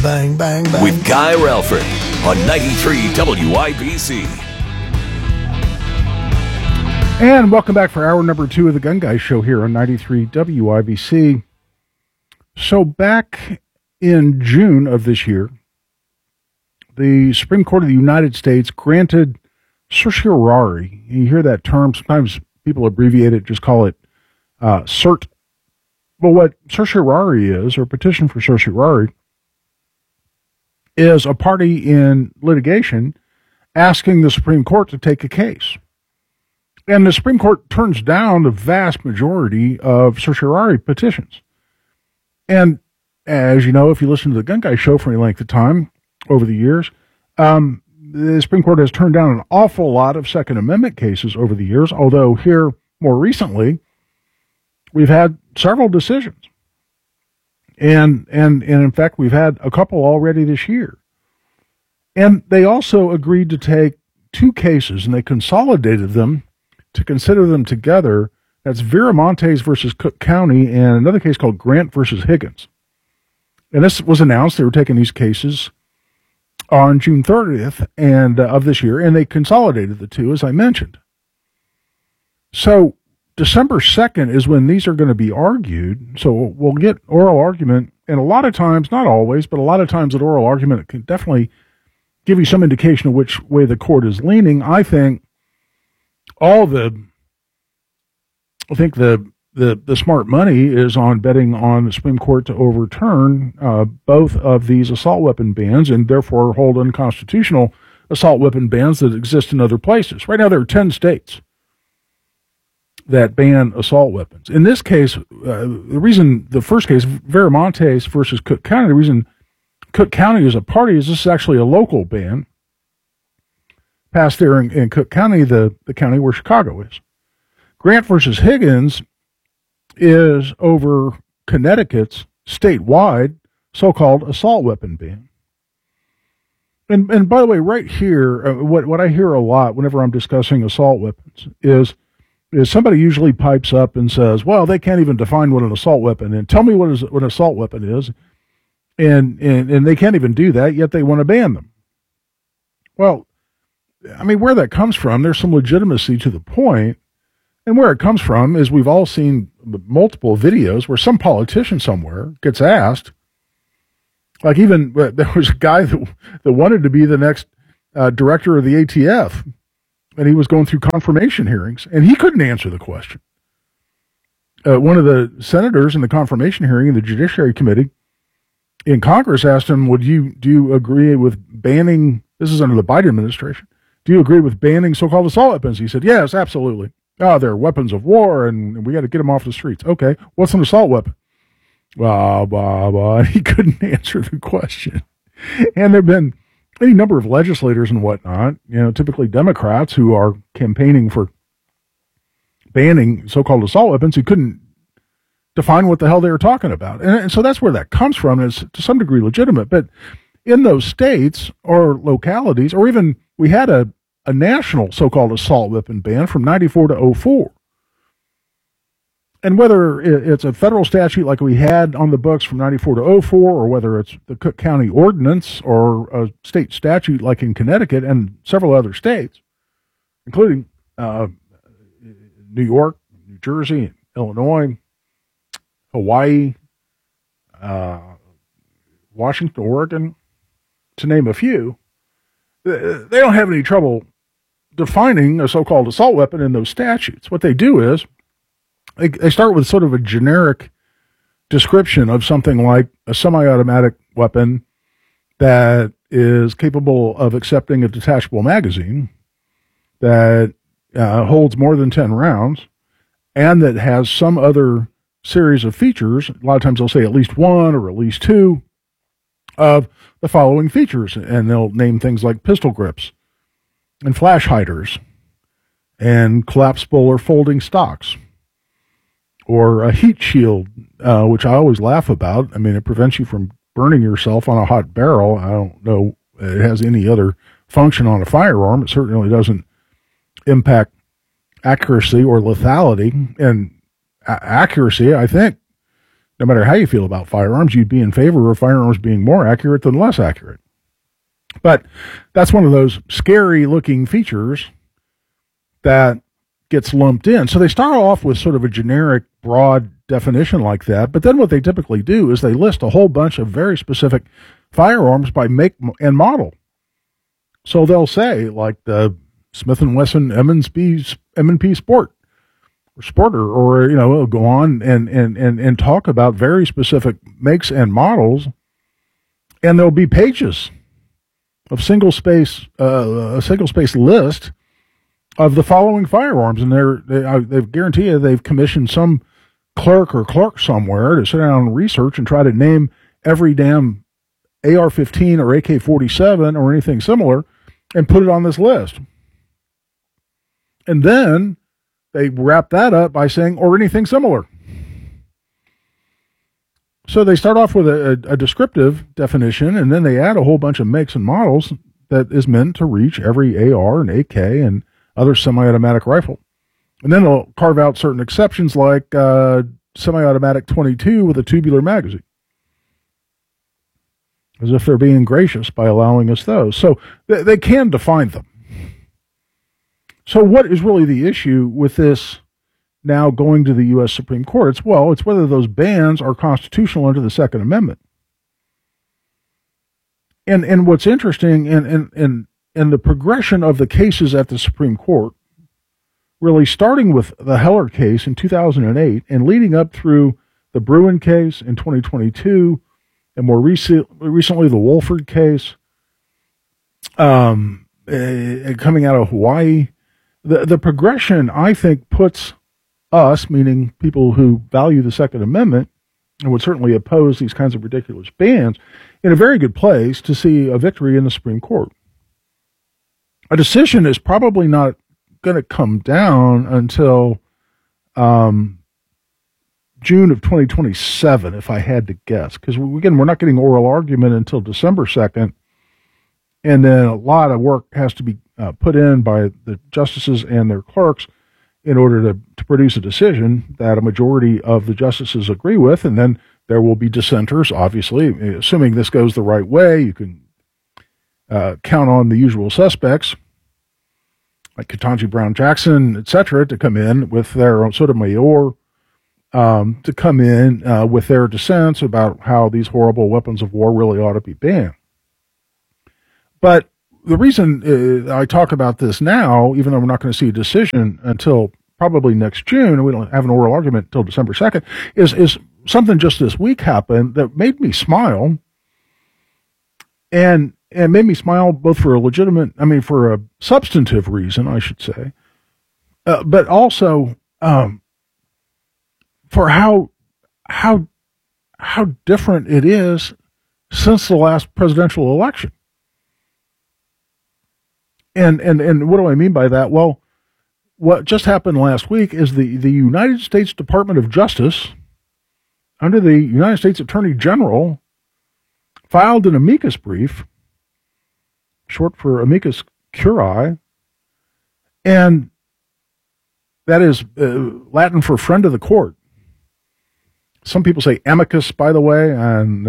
bang, bang, bang. With Guy Relford on 93 WIBC. And welcome back for hour number 2 of the Gun Guy Show here on 93 WIBC. So back in June of this year, the Supreme Court of the United States granted certiorari. You hear that term. Sometimes people abbreviate it, just call it cert. But what certiorari is, or petition for certiorari, is a party in litigation asking the Supreme Court to take a case. And the Supreme Court turns down the vast majority of certiorari petitions. And as you know, if you listen to the Gun Guy Show for any length of time over the years, the Supreme Court has turned down an awful lot of Second Amendment cases over the years, although here more recently, we've had several decisions. And in fact, we've had a couple already this year. And they also agreed to take 2 cases, and they consolidated them to consider them together. That's Viramontes versus Cook County and another case called Grant versus Higgins. And this was announced. They were taking these cases on June 30th of this year, and they consolidated the 2, as I mentioned. So December 2nd is when these are going to be argued. So we'll get oral argument, and a lot of times, not always, but a lot of times an oral argument can definitely give you some indication of which way the court is leaning. I think the smart money is on betting on the Supreme Court to overturn both of these assault weapon bans and therefore hold unconstitutional assault weapon bans that exist in other places. Right now there are 10 states that ban assault weapons. In this case, the first case, Viramontes versus Cook County, the reason Cook County is a party is this is actually a local ban passed there in Cook County, the county where Chicago is. Grant versus Higgins is over Connecticut's statewide so-called assault weapon ban. And by the way, right here, what I hear a lot whenever I'm discussing assault weapons is somebody usually pipes up and says, well, they can't even define what an assault weapon is. And tell me what an assault weapon is. And they can't even do that, yet they want to ban them. Well, I mean, where that comes from, there's some legitimacy to the point. And where it comes from is we've all seen multiple videos where some politician somewhere gets asked, like even there was a guy that wanted to be the next director of the ATF, and he was going through confirmation hearings, and he couldn't answer the question. One of the senators in the confirmation hearing in the Judiciary Committee in Congress asked him, do you agree with banning, this is under the Biden administration, do you agree with banning so-called assault weapons? He said, yes, absolutely. Oh, they're weapons of war, and we got to get them off the streets. Okay, what's an assault weapon? Blah, blah, blah. He couldn't answer the question. And there have been any number of legislators and whatnot, typically Democrats who are campaigning for banning so-called assault weapons who couldn't define what the hell they were talking about. And so that's where that comes from. And it's to some degree legitimate. But in those states or localities, or even we had a national so-called assault weapon ban from 94 to 04. And whether it's a federal statute like we had on the books from 94 to 04, or whether it's the Cook County Ordinance or a state statute like in Connecticut and several other states, including New York, New Jersey, Illinois, Hawaii, Washington, Oregon, to name a few, they don't have any trouble defining a so-called assault weapon in those statutes. What they do is they start with sort of a generic description of something like a semi-automatic weapon that is capable of accepting a detachable magazine, that holds more than 10 rounds, and that has some other series of features. A lot of times they'll say at least one or at least two of the following features, and they'll name things like pistol grips and flash hiders and collapsible or folding stocks, or a heat shield, which I always laugh about. I mean, it prevents you from burning yourself on a hot barrel. I don't know it has any other function on a firearm. It certainly doesn't impact accuracy or lethality. And accuracy, I think, no matter how you feel about firearms, you'd be in favor of firearms being more accurate than less accurate. But that's one of those scary looking features that gets lumped in. So they start off with sort of a generic, broad definition like that. But then what they typically do is they list a whole bunch of very specific firearms by make and model. So they'll say, like the Smith & Wesson M&P Sport or Sporter, or, you know, it'll go on and talk about very specific makes and models. And there'll be pages of a single space list of the following firearms, and they guarantee you they've commissioned some clerk somewhere to sit down and research and try to name every damn AR-15 or AK-47 or anything similar and put it on this list. And then they wrap that up by saying, or anything similar. So they start off with a descriptive definition, and then they add a whole bunch of makes and models that is meant to reach every AR and AK and other semi-automatic rifle. And then they'll carve out certain exceptions like semi-automatic 22 with a tubular magazine, as if they're being gracious by allowing us those. So they can define them. So what is really the issue with this now going to the U.S. Supreme Court? It's whether those bans are constitutional under the Second Amendment. And what's interesting in the progression of the cases at the Supreme Court, really starting with the Heller case in 2008 and leading up through the Bruen case in 2022, and more recently the Wolford case coming out of Hawaii, the progression, I think, puts us, meaning people who value the Second Amendment and would certainly oppose these kinds of ridiculous bans, in a very good place to see a victory in the Supreme Court. A decision is probably not going to come down until June of 2027, if I had to guess. Because, again, we're not getting oral argument until December 2nd, and then a lot of work has to be put in by the justices and their clerks in order to produce a decision that a majority of the justices agree with, and then there will be dissenters, obviously. Assuming this goes the right way, you can count on the usual suspects, like Ketanji Brown Jackson, etc., to come in with their own Sotomayor, to come in with their dissents about how these horrible weapons of war really ought to be banned. But the reason I talk about this now, even though we're not going to see a decision until probably next June, and we don't have an oral argument until December 2nd, is something just this week happened that made me smile, and made me smile both for for a substantive reason, I should say, but also for how different it is since the last presidential election. And what do I mean by that? Well, what just happened last week is the United States Department of Justice, under the United States Attorney General, filed an amicus brief, short for amicus curiae, and that is Latin for friend of the court. Some people say amicus, by the way, and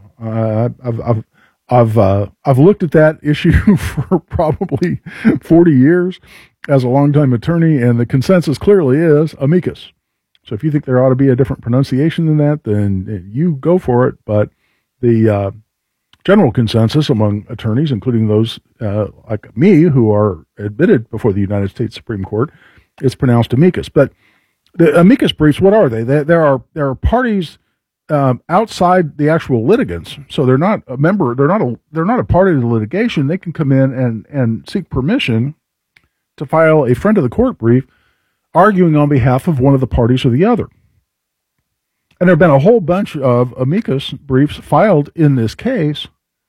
I've looked at that issue for probably 40 years as a longtime attorney, and the consensus clearly is amicus. So if you think there ought to be a different pronunciation than that, then you go for it. But the general consensus among attorneys, including those like me who are admitted before the United States Supreme Court, is pronounced amicus. But the amicus briefs, what are they? There are parties outside the actual litigants, so they're not a member. They're not a party to the litigation. They can come in and seek permission to file a friend of the court brief, arguing on behalf of one of the parties or the other. And there have been a whole bunch of amicus briefs filed in this case,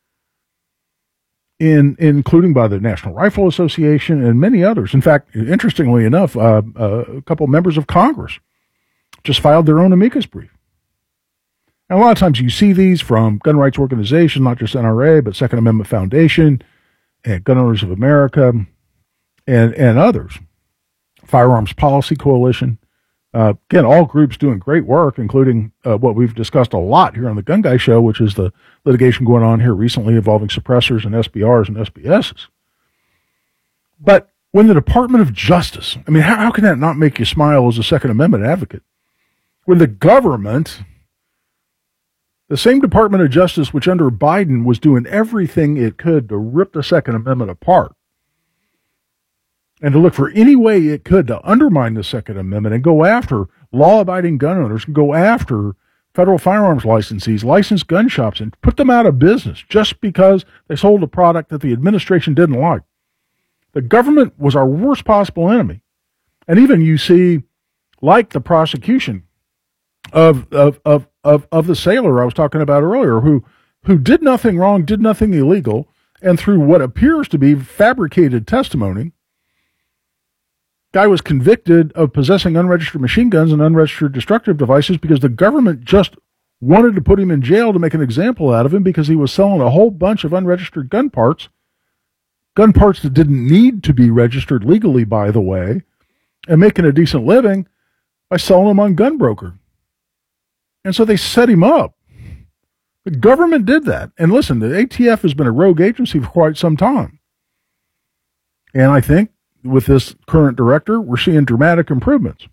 including by the National Rifle Association and many others. In fact, interestingly enough, a couple members of Congress just filed their own amicus brief. And a lot of times you see these from gun rights organizations, not just NRA, but Second Amendment Foundation and Gun Owners of America and others. Firearms Policy Coalition, Again, all groups doing great work, including what we've discussed a lot here on the Gun Guy Show, which is the litigation going on here recently involving suppressors and SBRs and SBSs. But when the Department of Justice, I mean, how can that not make you smile as a Second Amendment advocate? When the government, the same Department of Justice which under Biden was doing everything it could to rip the Second Amendment apart and to look for any way it could to undermine the Second Amendment and go after law-abiding gun owners and go after federal firearms licensees, licensed gun shops, and put them out of business just because they sold a product that the administration didn't like. The government was our worst possible enemy. And even you see, like the prosecution of the sailor I was talking about earlier, who did nothing wrong, did nothing illegal, and through what appears to be fabricated testimony, guy was convicted of possessing unregistered machine guns and unregistered destructive devices because the government just wanted to put him in jail to make an example out of him because he was selling a whole bunch of unregistered gun parts that didn't need to be registered legally, by the way, and making a decent living by selling them on GunBroker. And so they set him up. The government did that. And listen, the ATF has been a rogue agency for quite some time. And I think with this current director, we're seeing dramatic improvements.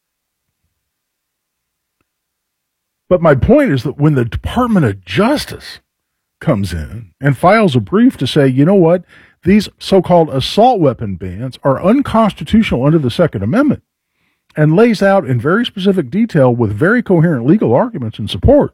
But my point is that when the Department of Justice comes in and files a brief to say, you know what, these so-called assault weapon bans are unconstitutional under the Second Amendment, and lays out in very specific detail with very coherent legal arguments in support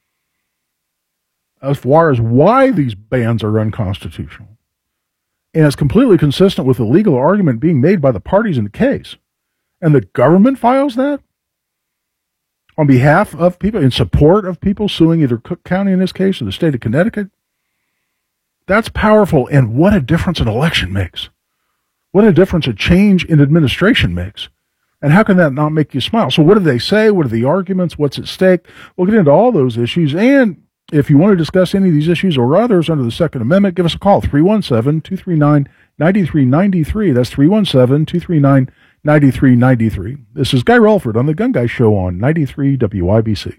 as far as why these bans are unconstitutional. And it's completely consistent with the legal argument being made by the parties in the case. And the government files that on behalf of people, in support of people suing either Cook County in this case or the state of Connecticut. That's powerful. And what a difference an election makes. What a difference a change in administration makes. And how can that not make you smile? So what do they say? What are the arguments? What's at stake? We'll get into all those issues. And if you want to discuss any of these issues or others under the Second Amendment, give us a call, 317-239-9393. That's 317-239-9393. This is Guy Relford on the Gun Guy Show on 93 WIBC.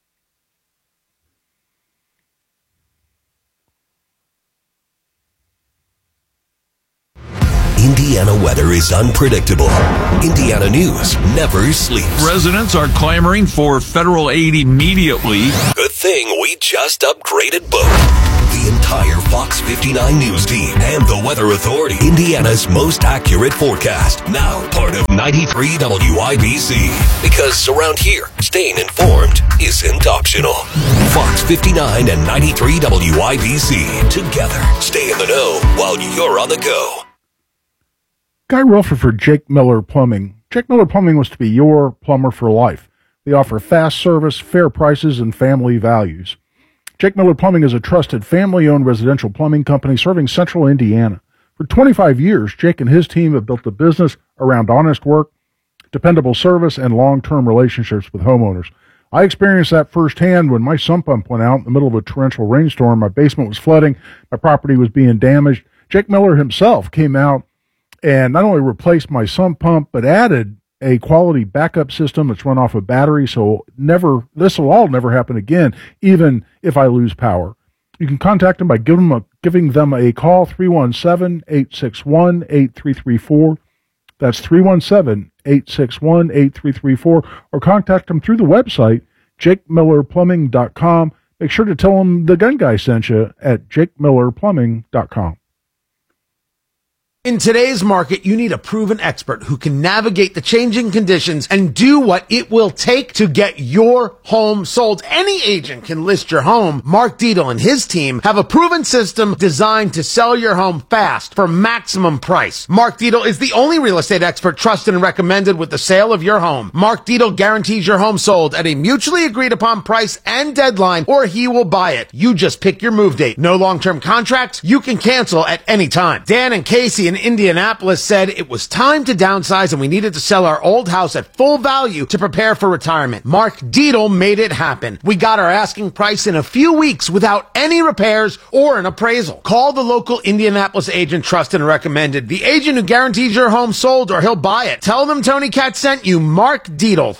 Indiana weather is unpredictable. Indiana news never sleeps. Residents are clamoring for federal aid immediately. Good thing we just upgraded both. The entire Fox 59 news team and the Weather Authority. Indiana's most accurate forecast. Now part of 93 WIBC. Because around here, staying informed isn't optional. Fox 59 and 93 WIBC. Together, stay in the know while you're on the go. Guy Relford for Jake Miller Plumbing. Jake Miller Plumbing was to be your plumber for life. They offer fast service, fair prices, and family values. Jake Miller Plumbing is a trusted family-owned residential plumbing company serving central Indiana. For 25 years, Jake and his team have built a business around honest work, dependable service, and long-term relationships with homeowners. I experienced that firsthand when my sump pump went out in the middle of a torrential rainstorm. My basement was flooding. My property was being damaged. Jake Miller himself came out and not only replaced my sump pump, but added a quality backup system that's run off a battery, so this will all never happen again, even if I lose power. You can contact them by giving them a call, 317-861-8334. That's 317-861-8334, or contact them through the website, jakemillerplumbing.com. Make sure to tell them the Gun Guy sent you at jakemillerplumbing.com. In today's market, you need a proven expert who can navigate the changing conditions and do what it will take to get your home sold. Any agent can list your home. Mark Dietel and his team have a proven system designed to sell your home fast for maximum price. Mark Dietel is the only real estate expert trusted and recommended with the sale of your home. Mark Dietel guarantees your home sold at a mutually agreed upon price and deadline, or he will buy it. You just pick your move date. No long-term contracts. You can cancel at any time. Dan and Casey and in Indianapolis said it was time to downsize and we needed to sell our old house at full value to prepare for retirement. Mark Dietl made it happen. We got our asking price in a few weeks without any repairs or an appraisal. Call the local Indianapolis agent trusted and recommended. The agent who guarantees your home sold or he'll buy it. Tell them Tony Katz sent you. Mark Dietl,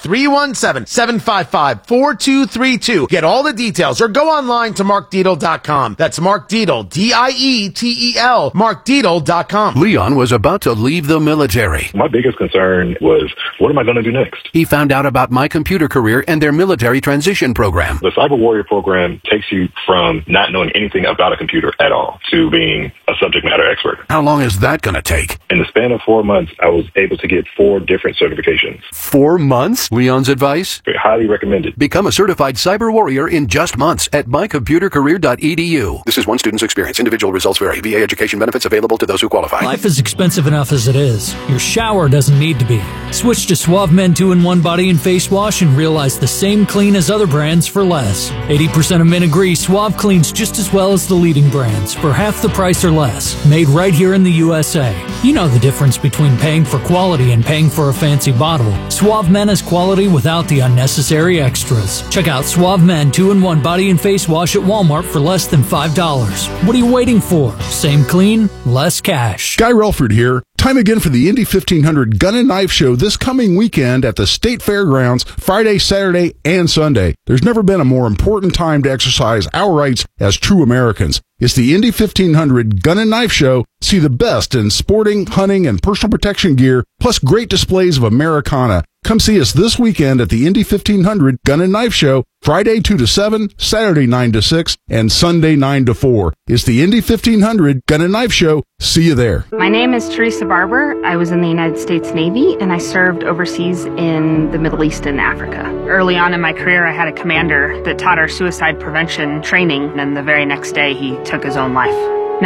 317-755-4232. Get all the details or go online to markdietl.com. That's Mark Dietl, D-I-E-T-E-L, markdietl.com. Leon was about to leave the military. My biggest concern was, what am I going to do next? He found out about My Computer Career and their military transition program. The Cyber Warrior program takes you from not knowing anything about a computer at all to being a subject matter expert. How long is that going to take? In the span of 4 months, I was able to get 4 different certifications. 4 months? Leon's advice? Highly recommended. Become a certified cyber warrior in just months at mycomputercareer.edu. This is one student's experience. Individual results vary. VA education benefits available to those who qualify. Life is expensive enough as it is. Your shower doesn't need to be. Switch to Suave Men 2-in-1 Body and Face Wash and realize the same clean as other brands for less. 80% of men agree Suave cleans just as well as the leading brands for half the price or less. Made right here in the USA. You know the difference between paying for quality and paying for a fancy bottle. Suave Men is quality without the unnecessary extras. Check out Suave Men 2-in-1 Body and Face Wash at Walmart for less than $5. What are you waiting for? Same clean, less cash. Guy Relford here. Time again for the Indy 1500 Gun and Knife Show this coming weekend at the State Fairgrounds, Friday, Saturday, and Sunday. There's never been a more important time to exercise our rights as true Americans. It's the Indy 1500 Gun and Knife Show. See the best in sporting, hunting, and personal protection gear, plus great displays of Americana. Come see us this weekend at the Indy 1500 Gun and Knife Show, Friday 2 to 7, Saturday 9 to 6, and Sunday 9 to 4. It's the Indy 1500 Gun and Knife Show. See you there. My name is Teresa Barber. I was in the United States Navy, and I served overseas in the Middle East and Africa. Early on in my career, I had a commander that taught our suicide prevention training, and the very next day, he took his own life.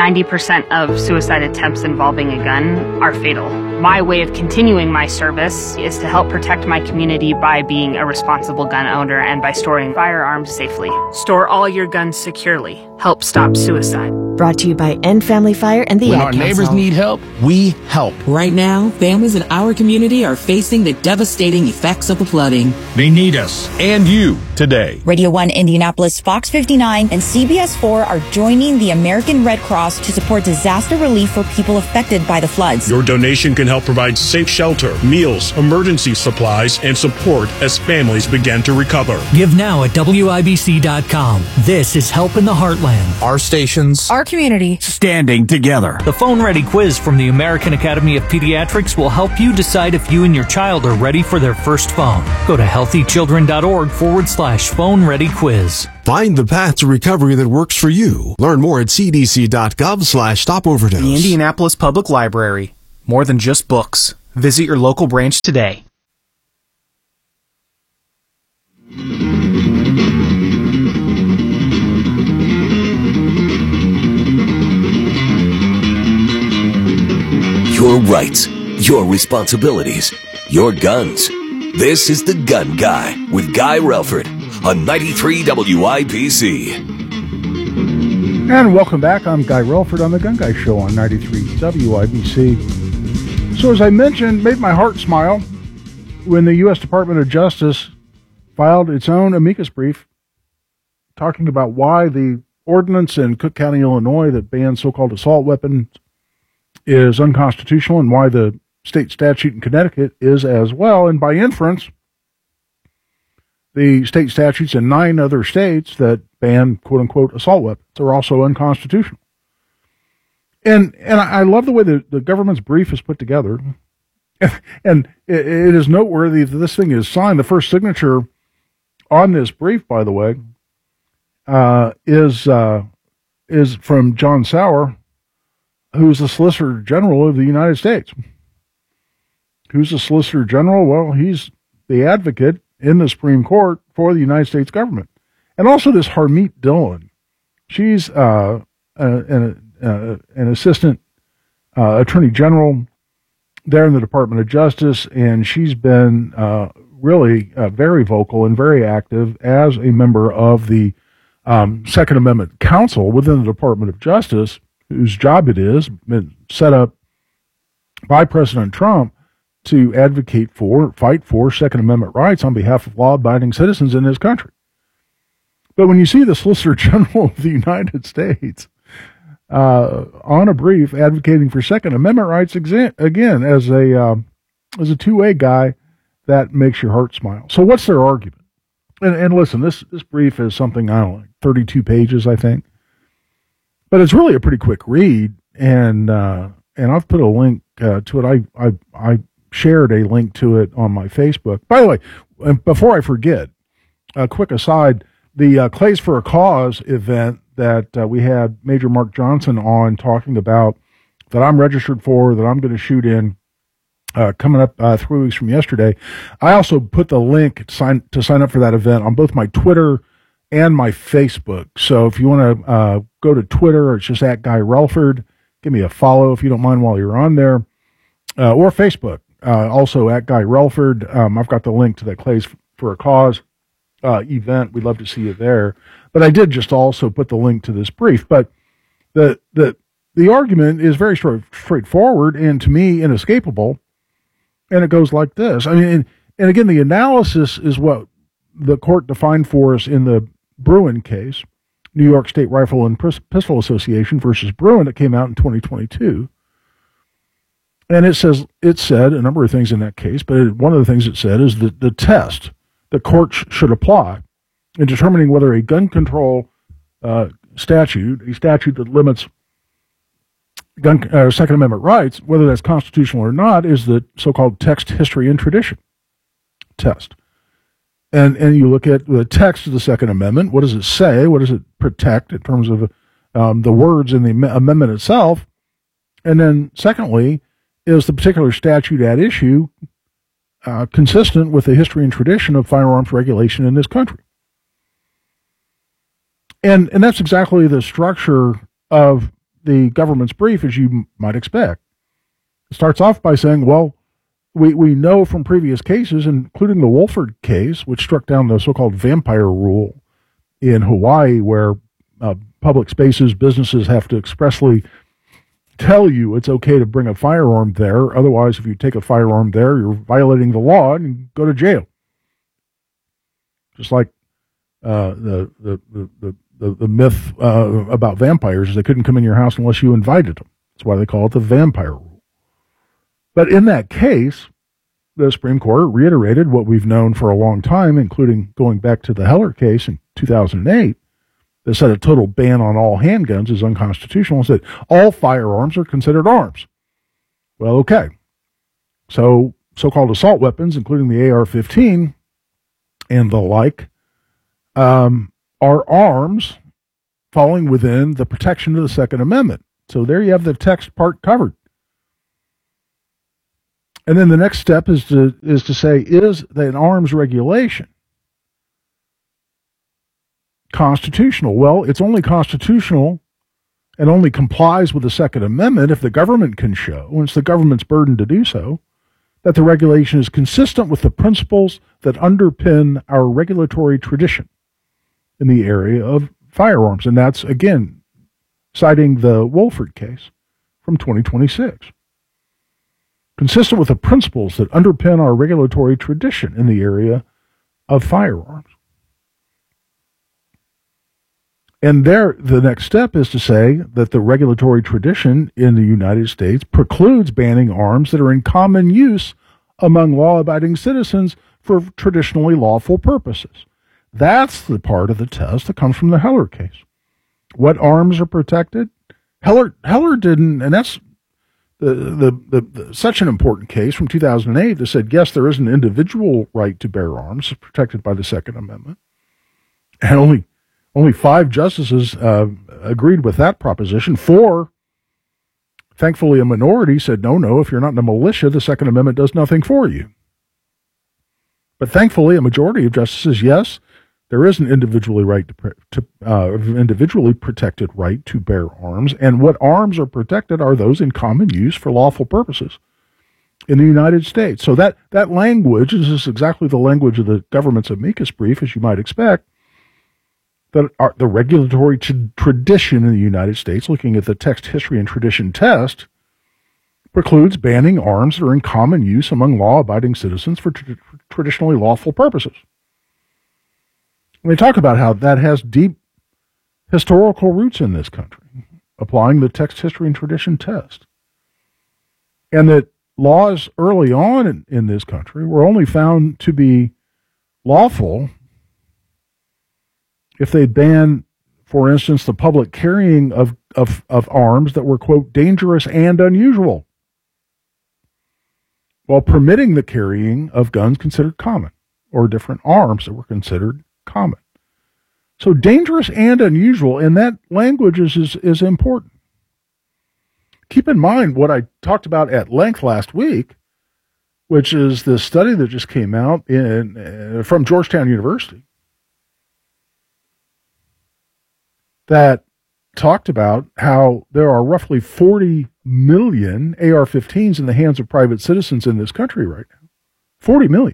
90% of suicide attempts involving a gun are fatal. My way of continuing my service is to help protect my community by being a responsible gun owner and by storing firearms safely. Store all your guns securely. Help stop suicide. Brought to you by End Family Fire and the When Ad our Council. neighbors need help, we help. Right now, families in our community are facing the devastating effects of the flooding. They need us and you today. Radio 1 Indianapolis, Fox 59, and CBS 4 are joining the American Red Cross to support disaster relief for people affected by the floods. Your donation can help provide safe shelter, meals, emergency supplies, and support as families begin to recover. Give now at WIBC.com. This is Help in the Heartland. Our stations, Our community. standing together. The Phone Ready quiz from the American Academy of Pediatrics will help you decide if you and your child are ready for their first phone. Go to healthychildren.org/phone ready quiz. Find the path to recovery that works for you. Learn more at cdc.gov/stopoverdose. The Indianapolis Public Library. More than just books. Visit your local branch today. Your rights, your responsibilities, your guns. This is The Gun Guy with Guy Relford on 93 WIBC. And welcome back. I'm Guy Relford on The Gun Guy Show on 93 WIBC. So as I mentioned, made my heart smile when the U.S. Department of Justice filed its own amicus brief talking about why the ordinance in Cook County, Illinois that bans so-called assault weapons is unconstitutional and why the state statute in Connecticut is as well. And by inference, the state statutes in 9 other states that ban quote-unquote assault weapons are also unconstitutional. And I love the way the government's brief is put together. And it is noteworthy that this thing is signed. The first signature on this brief, by the way, is from John Sauer, who's the Solicitor General of the United States. Who's the Solicitor General? Well, he's the advocate in the Supreme Court for the United States government. And also this Harmeet Dillon. She's an assistant attorney general there in the Department of Justice, and she's been really very vocal and very active as a member of the Second Amendment Council within the Department of Justice, whose job it is, set up by President Trump to advocate for, fight for Second Amendment rights on behalf of law-abiding citizens in this country. But when you see the Solicitor General of the United States on a brief advocating for Second Amendment rights, again, as a two-way guy, that makes your heart smile. So what's their argument? And listen, this brief is something, I don't know, 32 pages, I think. But it's really a pretty quick read, and I've put a link to it. I shared a link to it on my Facebook. By the way, before I forget, a quick aside, the Clays for a Cause event that we had Major Mark Johnson on talking about, that I'm registered for, that I'm going to shoot in coming up 3 weeks from yesterday. I also put the link to sign up for that event on both my Twitter and my Facebook. So if you want to go to Twitter, it's just at Guy Relford. Give me a follow if you don't mind while you're on there. Or Facebook, also at Guy Relford. I've got the link to the Clays for a Cause event. We'd love to see you there. But I did just also put the link to this brief. But the argument is very straightforward and, to me, inescapable. And it goes like this. I mean, and again, the analysis is what the court defined for us in the Bruen case, New York State Rifle and Pistol Association versus Bruen, that came out in 2022. And it said a number of things in that case, but one of the things it said is that the test the courts should apply in determining whether a gun control statute, a statute that limits Second Amendment rights, whether that's constitutional or not, is the so-called text, history, and tradition test. And you look at the text of the Second Amendment. What does it say? What does it protect in terms of the words in the amendment itself? And then, secondly, is the particular statute at issue consistent with the history and tradition of firearms regulation in this country? And that's exactly the structure of the government's brief, as you might expect. It starts off by saying, well, we know from previous cases, including the Wolford case, which struck down the so-called vampire rule in Hawaii, where public spaces, businesses have to expressly tell you it's okay to bring a firearm there. Otherwise, if you take a firearm there, you're violating the law and you go to jail. Just like the myth about vampires is they couldn't come in your house unless you invited them. That's why they call it the vampire rule. But in that case, the Supreme Court reiterated what we've known for a long time, including going back to the Heller case in 2008, that said a total ban on all handguns is unconstitutional and said all firearms are considered arms. Well, okay. So so-called assault weapons, including the AR-15 and the like, are arms falling within the protection of the Second Amendment. So there you have the text part covered. And then the next step is to say, is an arms regulation constitutional? Well, it's only constitutional and only complies with the Second Amendment if the government can show, and it's the government's burden to do so, that the regulation is consistent with the principles that underpin our regulatory tradition in the area of firearms. And that's, again, citing the Wolford case from 2026. Consistent with the principles that underpin our regulatory tradition in the area of firearms. And there, the next step is to say that the regulatory tradition in the United States precludes banning arms that are in common use among law-abiding citizens for traditionally lawful purposes. That's the part of the test that comes from the Heller case. What arms are protected? Heller didn't, and that's such an important case from 2008 that said, yes, there is an individual right to bear arms protected by the Second Amendment. And only 5 justices agreed with that proposition. 4, thankfully a minority, said, no, if you're not in a militia, the Second Amendment does nothing for you. But thankfully, a majority of justices, yes, there is an individually protected right to bear arms, and what arms are protected are those in common use for lawful purposes in the United States. So that language, this is exactly the language of the government's amicus brief, as you might expect, that the regulatory tradition in the United States, looking at the text, history, and tradition test, precludes banning arms that are in common use among law-abiding citizens for traditionally lawful purposes. And they talk about how that has deep historical roots in this country, applying the text, history, and tradition test. And that laws early on in this country were only found to be lawful if they banned, for instance, the public carrying of arms that were, quote, dangerous and unusual, while permitting the carrying of guns considered common, or different arms that were considered common. So dangerous and unusual, and that language is important. Keep in mind what I talked about at length last week, which is this study that just came out from Georgetown University that talked about how there are roughly 40 million AR-15s in the hands of private citizens in this country right now. 40 million.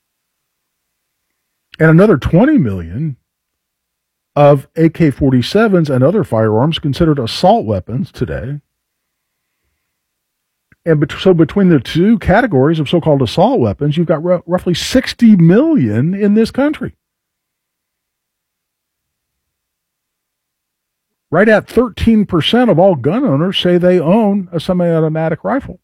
And another 20 million of AK-47s and other firearms considered assault weapons today. And so between the two categories of so-called assault weapons, you've got roughly 60 million in this country. Right at 13% of all gun owners say they own a semi-automatic rifle.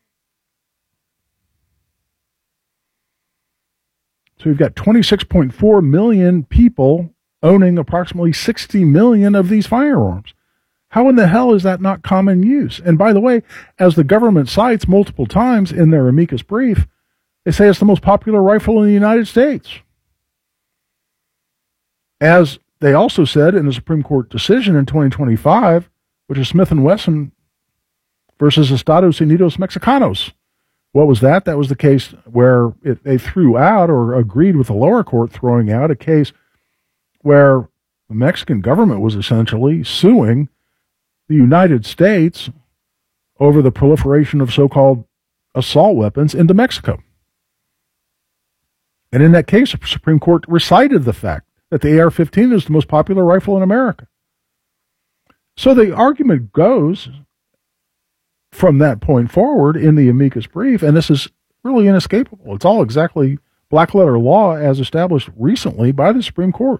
So you've got 26.4 million people owning approximately 60 million of these firearms. How in the hell is that not common use? And by the way, as the government cites multiple times in their amicus brief, they say it's the most popular rifle in the United States. As they also said in the Supreme Court decision in 2025, which is Smith & Wesson versus Estados Unidos Mexicanos. What was that? That was the case where they threw out, or agreed with the lower court throwing out, a case where the Mexican government was essentially suing the United States over the proliferation of so-called assault weapons into Mexico. And in that case, the Supreme Court recited the fact that the AR-15 is the most popular rifle in America. So the argument goes from that point forward in the amicus brief, and this is really inescapable. It's all exactly black letter law as established recently by the Supreme Court.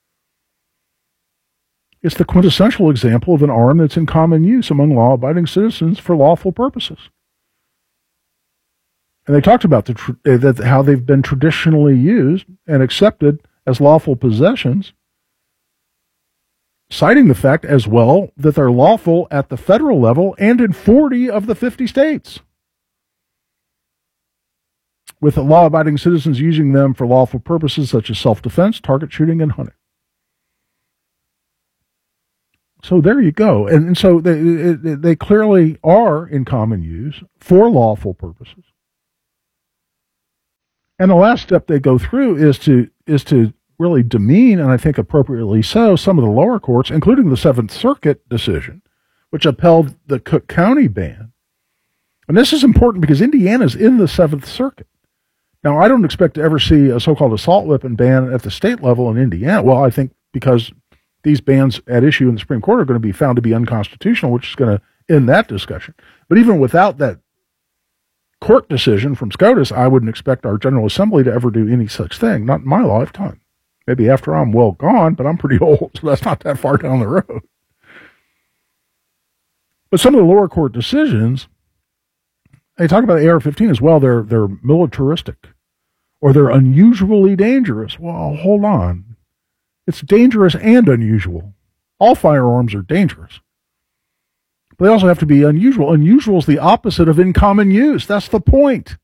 It's the quintessential example of an arm that's in common use among law-abiding citizens for lawful purposes. And they talked about how they've been traditionally used and accepted as lawful possessions, citing the fact as well that they're lawful at the federal level and in 40 of the 50 states, with the law-abiding citizens using them for lawful purposes such as self-defense, target shooting, and hunting. So there you go. And so they clearly are in common use for lawful purposes. And the last step they go through is to really demean, and I think appropriately so, some of the lower courts, including the Seventh Circuit decision, which upheld the Cook County ban. And this is important because Indiana's in the Seventh Circuit. Now, I don't expect to ever see a so-called assault weapon ban at the state level in Indiana. Well, I think because these bans at issue in the Supreme Court are going to be found to be unconstitutional, which is going to end that discussion. But even without that court decision from SCOTUS, I wouldn't expect our General Assembly to ever do any such thing, not in my lifetime. Maybe after I'm well gone, but I'm pretty old, so that's not that far down the road. But some of the lower court decisions, they talk about the AR-15 as well. They're militaristic, or they're unusually dangerous. Well, hold on. It's dangerous and unusual. All firearms are dangerous. But they also have to be unusual. Unusual is the opposite of in common use. That's the point.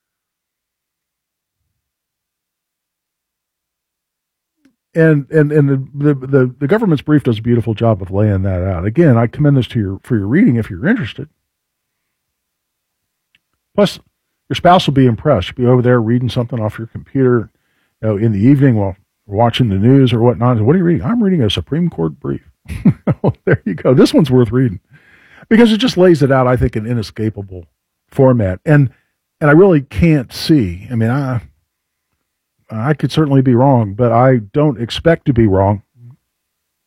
And the government's brief does a beautiful job of laying that out. Again, I commend this to for your reading if you're interested. Plus, your spouse will be impressed. You'll be over there reading something off your computer, in the evening while watching the news or whatnot. What are you reading? I'm reading a Supreme Court brief. There you go. This one's worth reading because it just lays it out, I think, in inescapable format. And I really can't see. I mean, I could certainly be wrong, but I don't expect to be wrong